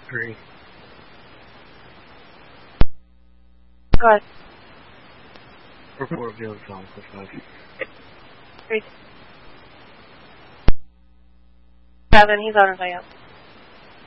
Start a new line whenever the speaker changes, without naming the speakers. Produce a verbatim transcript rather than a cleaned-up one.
Three.
Go ahead.
Report field song for five.
Three. Seven, he's on his way up.